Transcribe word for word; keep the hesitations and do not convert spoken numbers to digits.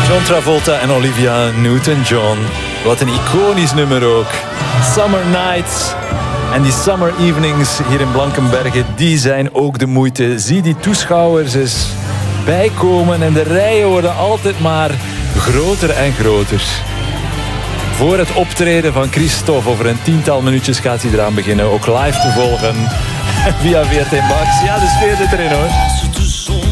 John Travolta en Olivia Newton-John. Wat een iconisch nummer ook. Summer Nights. En die summer evenings hier in Blankenberge, die zijn ook de moeite. Zie die toeschouwers eens bijkomen en de rijen worden altijd maar groter en groter. Voor het optreden van Christophe, over een tiental minuutjes gaat hij eraan beginnen. Ook live te volgen via V R T Max. Ja, de sfeer zit erin hoor.